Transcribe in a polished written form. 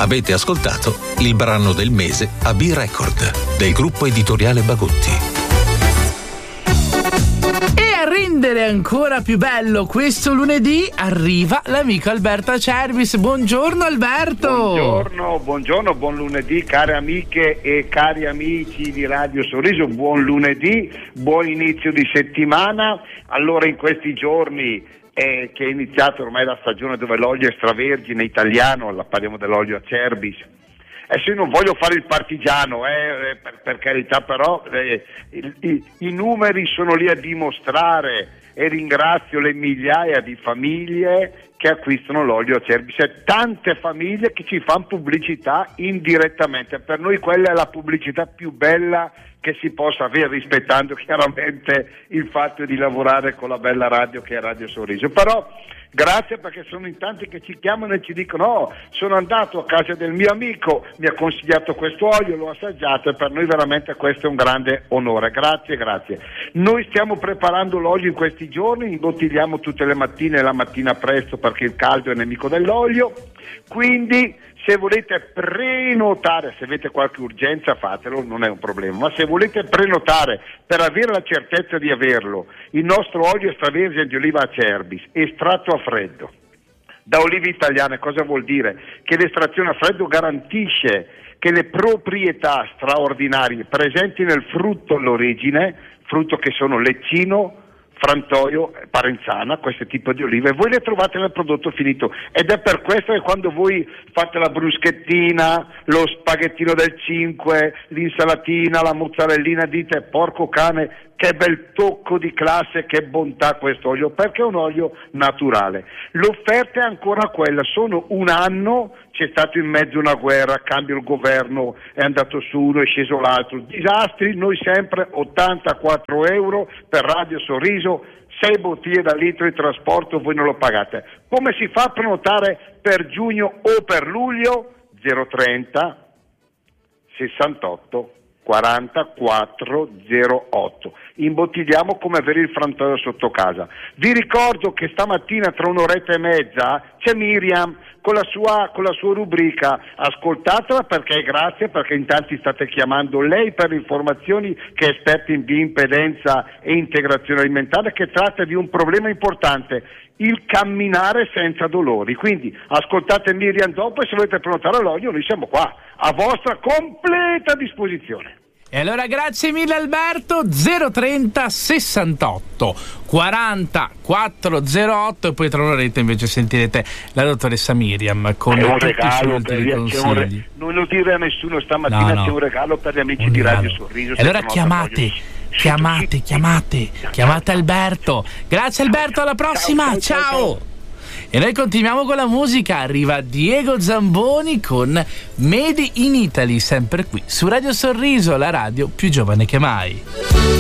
Avete ascoltato il brano del mese a B-Record del gruppo editoriale Bagotti. Rendere ancora più bello questo lunedì arriva l'amico Alberto Acerbis. Buongiorno Alberto. Buongiorno, buon lunedì care amiche e cari amici di Radio Sorriso, buon lunedì, buon inizio di settimana. Allora, in questi giorni che è iniziata ormai la stagione dove l'olio extravergine italiano, parliamo dell'olio Acerbis. Adesso io non voglio fare il partigiano, per carità, però i numeri sono lì a dimostrare, e ringrazio le migliaia di famiglie che acquistano l'olio Acerbis. C'è tante famiglie che ci fanno pubblicità indirettamente, per noi quella è la pubblicità più bella che si possa avere, rispettando chiaramente il fatto di lavorare con la bella radio che è Radio Sorriso. Però grazie, perché sono in tanti che ci chiamano e ci dicono: oh, sono andato a casa del mio amico, mi ha consigliato questo olio, l'ho assaggiato, e per noi veramente questo è un grande onore. Grazie. Noi stiamo preparando l'olio in questi giorni, imbottigliamo tutte le mattine, la mattina presto, perché il caldo è nemico dell'olio. Quindi se volete prenotare, se avete qualche urgenza fatelo, non è un problema, ma se volete prenotare per avere la certezza di averlo, il nostro olio extravergine di oliva Acerbis, estratto a freddo da olive italiane. Cosa vuol dire? Che l'estrazione a freddo garantisce che le proprietà straordinarie presenti nel frutto all'origine, frutto che sono leccino, frantoio, parenzana, questo tipo di olive, voi le trovate nel prodotto finito, ed è per questo che quando voi fate la bruschettina, lo spaghettino del 5, l'insalatina, la mozzarellina, dite: porco cane, che bel tocco di classe, che bontà questo olio, perché è un olio naturale. L'offerta è ancora quella, sono un anno, c'è stato in mezzo una guerra, cambia il governo, è andato su uno, è sceso l'altro, disastri, noi sempre 84 euro per Radio Sorriso, 6 bottiglie da litro di trasporto, voi non lo pagate. Come si fa a prenotare per giugno o per luglio? 030 68 44 08. Imbottigliamo come avere il frantoio sotto casa. Vi ricordo che stamattina tra un'oretta e mezza c'è Miriam con la sua rubrica, ascoltatela, perché grazie, perché in tanti state chiamando lei per informazioni, che è esperta in bioimpedenza e integrazione alimentare, che tratta di un problema importante: il camminare senza dolori. Quindi ascoltate Miriam dopo, e se volete prenotare l'olio noi siamo qua a vostra completa disposizione. E allora grazie mille Alberto. 030 68 40 408, e poi tra un'oretta invece sentirete la dottoressa Miriam con un tutti regalo i suoi consigli. Non lo dire a nessuno stamattina, no. C'è un regalo per gli amici di Radio Sorriso. E allora chiamate Alberto. Grazie Alberto, alla prossima, ciao. E noi continuiamo con la musica, arriva Diego Zamboni con Made in Italy, sempre qui su Radio Sorriso, la radio più giovane che mai.